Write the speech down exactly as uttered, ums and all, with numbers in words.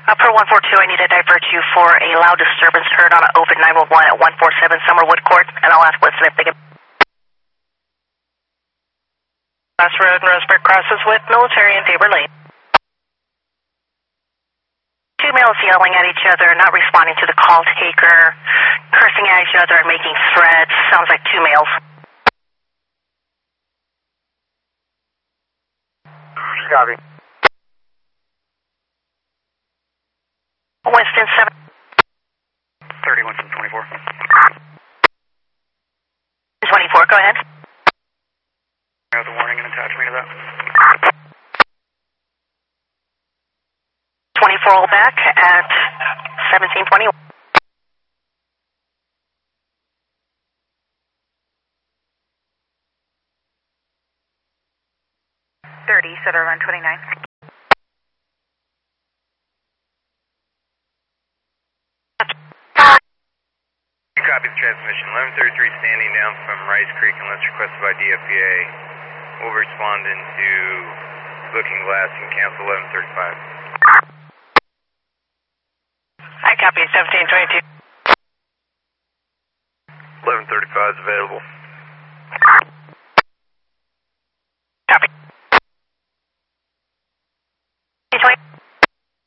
Uh, per one four two, I need to divert you for a loud disturbance heard on an open nine one one at one four seven Summerwood Court, and I'll ask what's if they can. Cross Road and Roseburg crosses with military and Tabor Lane. Two males yelling at each other, not responding to the call taker, cursing at each other and making threats. Sounds like two males. Copy. Winston seven. thirty, Winston twenty-four. twenty-four, go ahead. I have the warning and attach me to that. twenty-four back at seventeen twenty-one. thirty, set around twenty-nine. Copy the transmission. eleven thirty-three standing down from Rice Creek unless requested by D F P A. We'll respond into Looking Glass and cancel eleven thirty-five. I copy seventeen twenty-two. eleven thirty-five is available.